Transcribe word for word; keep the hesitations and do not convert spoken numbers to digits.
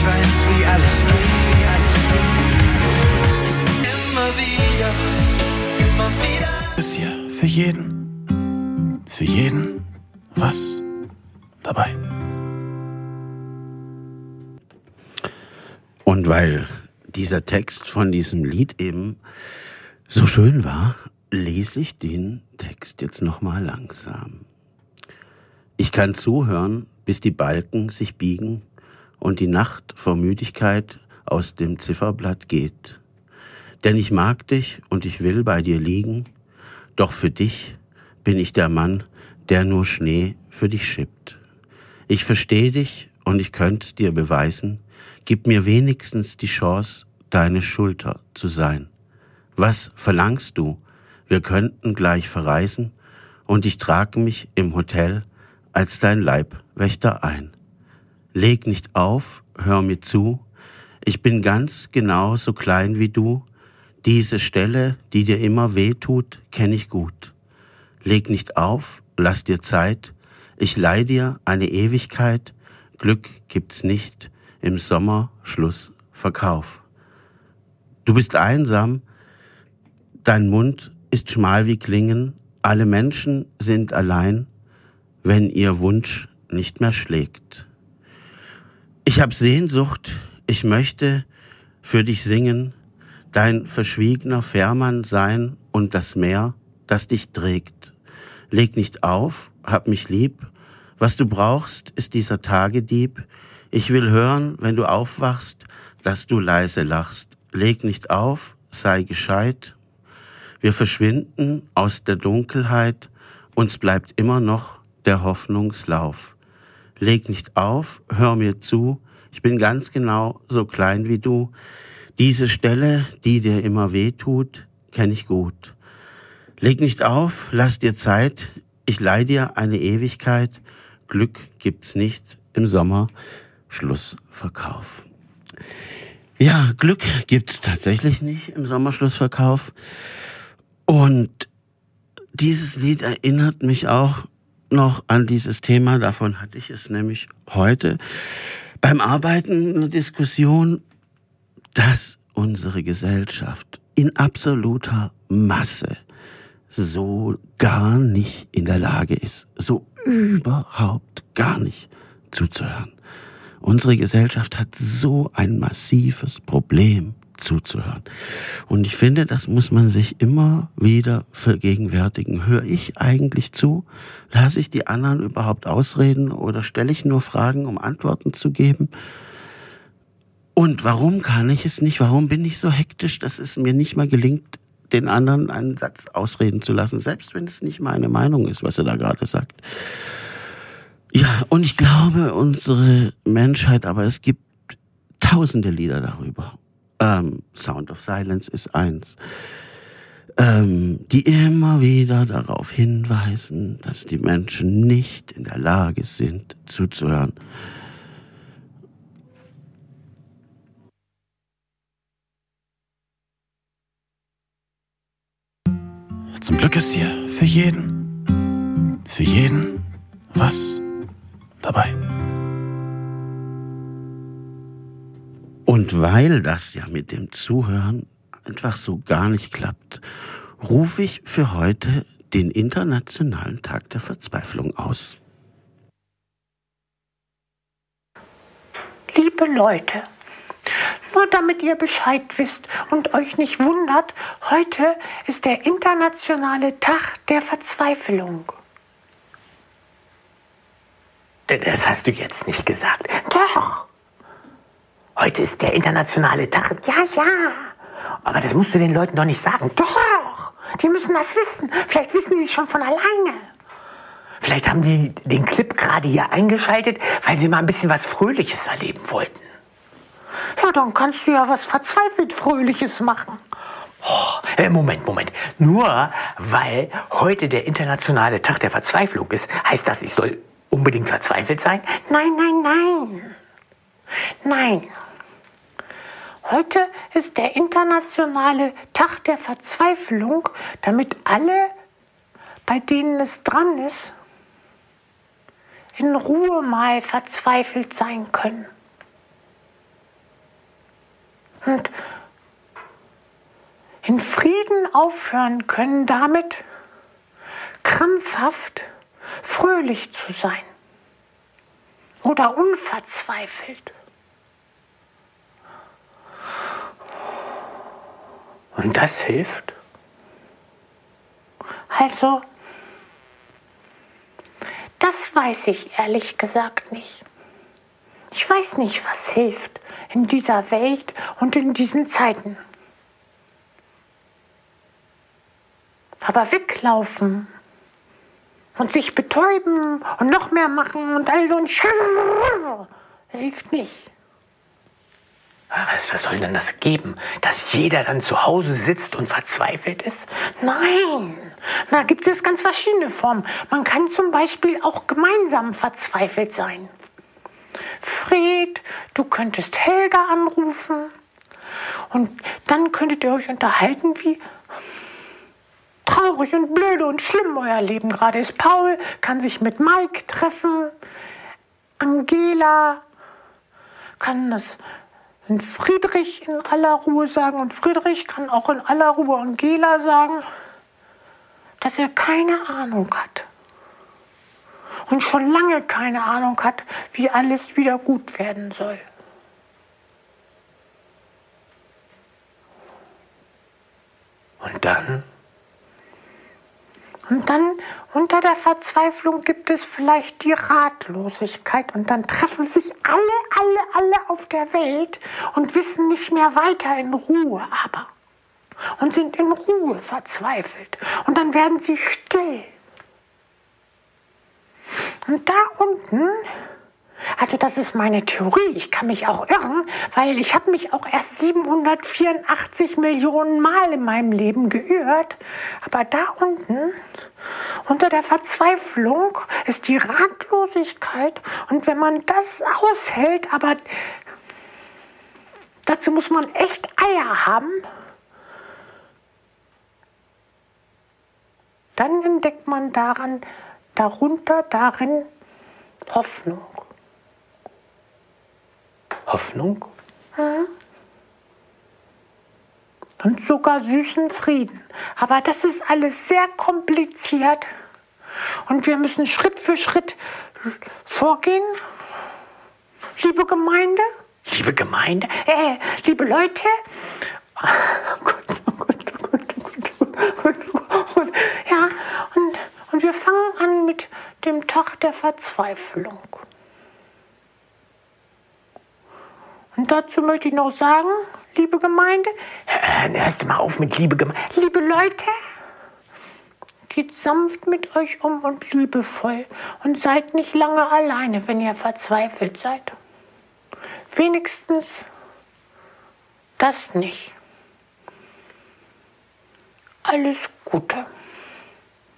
weiß, wie alles geht, wie alles geht. Immer wieder, immer wieder. Ist hier für jeden, für jeden was dabei. Und weil dieser Text von diesem Lied eben so schön war, lese ich den Text jetzt nochmal langsam. Ich kann zuhören, bis die Balken sich biegen und die Nacht vor Müdigkeit aus dem Zifferblatt geht. Denn ich mag dich und ich will bei dir liegen, doch für dich bin ich der Mann, der nur Schnee für dich schippt. Ich versteh dich und ich könnt's dir beweisen, gib mir wenigstens die Chance, deine Schulter zu sein. Was verlangst du? Wir könnten gleich verreisen und ich trage mich im Hotel als dein Leibwächter ein. Leg nicht auf, hör mir zu, ich bin ganz genau so klein wie du, diese Stelle, die dir immer weh tut, kenn ich gut. Leg nicht auf, lass dir Zeit, ich leih dir eine Ewigkeit, Glück gibt's nicht im Sommer, Schluss, Verkauf. Du bist einsam, dein Mund ist schmal wie Klingen, alle Menschen sind allein, wenn ihr Wunsch nicht mehr schlägt. Ich hab Sehnsucht, ich möchte für dich singen, dein verschwiegener Fährmann sein und das Meer, das dich trägt. Leg nicht auf, hab mich lieb, was du brauchst, ist dieser Tagedieb. Ich will hören, wenn du aufwachst, dass du leise lachst. Leg nicht auf, sei gescheit. Wir verschwinden aus der Dunkelheit, uns bleibt immer noch der Hoffnungslauf. Leg nicht auf, hör mir zu, ich bin ganz genau so klein wie du. Diese Stelle, die dir immer weh tut, kenn ich gut. Leg nicht auf, lass dir Zeit, ich leih dir eine Ewigkeit. Glück gibt's nicht im Sommer, Schlussverkauf. Ja, Glück gibt's tatsächlich nicht im Sommerschlussverkauf. Und dieses Lied erinnert mich auch noch an dieses Thema. Davon hatte ich es nämlich heute beim Arbeiten eine Diskussion, dass unsere Gesellschaft in absoluter Masse so gar nicht in der Lage ist, so überhaupt gar nicht zuzuhören. Unsere Gesellschaft hat so ein massives Problem zuzuhören. Und ich finde, das muss man sich immer wieder vergegenwärtigen. Höre ich eigentlich zu? Lasse ich die anderen überhaupt ausreden oder stelle ich nur Fragen, um Antworten zu geben? Und warum kann ich es nicht? Warum bin ich so hektisch, dass es mir nicht mal gelingt, den anderen einen Satz ausreden zu lassen, selbst wenn es nicht meine Meinung ist, was er da gerade sagt? Ja, und ich glaube, unsere Menschheit, aber es gibt tausende Lieder darüber. Ähm, Sound of Silence ist eins, ähm, die immer wieder darauf hinweisen, dass die Menschen nicht in der Lage sind, zuzuhören. Zum Glück ist hier für jeden, für jeden was dabei. Und weil das ja mit dem Zuhören einfach so gar nicht klappt, rufe ich für heute den Internationalen Tag der Verzweiflung aus. Liebe Leute, nur damit ihr Bescheid wisst und euch nicht wundert, heute ist der Internationale Tag der Verzweiflung. Das hast du jetzt nicht gesagt. Doch. Heute ist der internationale Tag. Ja, ja. Aber das musst du den Leuten doch nicht sagen. Doch. Die müssen das wissen. Vielleicht wissen die es schon von alleine. Vielleicht haben die den Clip gerade hier eingeschaltet, weil sie mal ein bisschen was Fröhliches erleben wollten. Ja, dann kannst du ja was verzweifelt Fröhliches machen. Oh, äh, Moment, Moment. Nur weil heute der internationale Tag der Verzweiflung ist, heißt das, ich soll unbedingt verzweifelt sein? Nein, nein, nein. Nein. Heute ist der internationale Tag der Verzweiflung, damit alle, bei denen es dran ist, in Ruhe mal verzweifelt sein können. Und in Frieden aufhören können damit, krampfhaft fröhlich zu sein oder unverzweifelt. Und das hilft? Also, das weiß ich ehrlich gesagt nicht. Ich weiß nicht, was hilft in dieser Welt und in diesen Zeiten. Aber weglaufen und sich betäuben und noch mehr machen und all so ein Scheiß hilft nicht. Was, was soll denn das geben? Dass jeder dann zu Hause sitzt und verzweifelt ist? Nein, da gibt es ganz verschiedene Formen. Man kann zum Beispiel auch gemeinsam verzweifelt sein. Fred, du könntest Helga anrufen und dann könntet ihr euch unterhalten, wie traurig und blöde und schlimm euer Leben gerade ist. Paul kann sich mit Mike treffen, Angela kann das in Friedrich in aller Ruhe sagen und Friedrich kann auch in aller Ruhe Angela sagen, dass er keine Ahnung hat und schon lange keine Ahnung hat, wie alles wieder gut werden soll. Und dann? Und dann unter der Verzweiflung gibt es vielleicht die Ratlosigkeit und dann treffen sich alle, alle, alle auf der Welt und wissen nicht mehr weiter in Ruhe, aber und sind in Ruhe verzweifelt und dann werden sie still. Und da unten, also das ist meine Theorie, ich kann mich auch irren, weil ich habe mich auch erst siebenhundertvierundachtzig Millionen Mal in meinem Leben geirrt, aber da unten, unter der Verzweiflung, ist die Ratlosigkeit und wenn man das aushält, aber dazu muss man echt Eier haben, dann entdeckt man daran, darunter, darin Hoffnung. Hoffnung? Mhm. Und sogar süßen Frieden. Aber das ist alles sehr kompliziert. Und wir müssen Schritt für Schritt vorgehen. Liebe Gemeinde. Liebe Gemeinde? Äh, liebe Leute. Oh Gott, oh Gott, oh Gott, oh Gott, oh Gott, oh Gott. Ja, und, und wir fangen an mit dem Tag der Verzweiflung. Und dazu möchte ich noch sagen, liebe Gemeinde, Äh, hörst du mal auf mit Liebe Gemeinde? liebe Leute, geht sanft mit euch um und liebevoll und seid nicht lange alleine, wenn ihr verzweifelt seid. Wenigstens das nicht. Alles Gute.